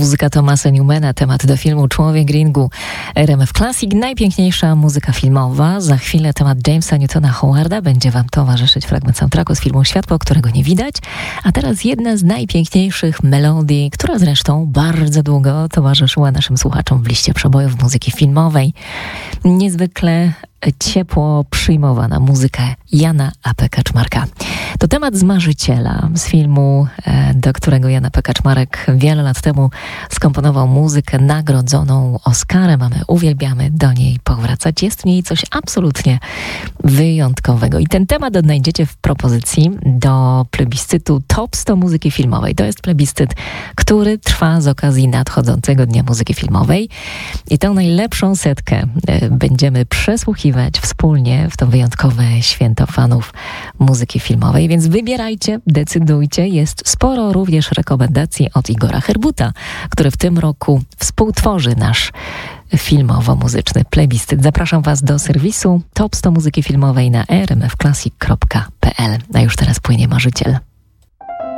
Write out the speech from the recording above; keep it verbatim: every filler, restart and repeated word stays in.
Muzyka Thomasa Newmana, temat do filmu Człowiek Ringu. R M F Classic, najpiękniejsza muzyka filmowa. Za chwilę temat Jamesa Newtona Howarda. Będzie wam towarzyszyć fragment soundtracku z filmu Światło, którego nie widać. A teraz jedna z najpiękniejszych melodii, która zresztą bardzo długo towarzyszyła naszym słuchaczom w liście przebojów muzyki filmowej. Niezwykle ciepło przyjmowana muzyka Jana A P. Kaczmarka. To temat z Marzyciela, z filmu, do którego Jan A P. Kaczmarek wiele lat temu skomponował muzykę nagrodzoną Oscarem, a my uwielbiamy do niej powracać. Jest w niej coś absolutnie wyjątkowego. I ten temat odnajdziecie w propozycji do plebiscytu Top sto muzyki filmowej. To jest plebiscyt, który trwa z okazji nadchodzącego Dnia Muzyki Filmowej. I tę najlepszą setkę będziemy przesłuchiwać wspólnie w to wyjątkowe święto fanów muzyki filmowej, więc wybierajcie, decydujcie. Jest sporo również rekomendacji od Igora Herbuta, który w tym roku współtworzy nasz filmowo-muzyczny plebiscyt. Zapraszam was do serwisu Top sto muzyki filmowej na r m f classic kropka p l. A już teraz płynie Marzyciel.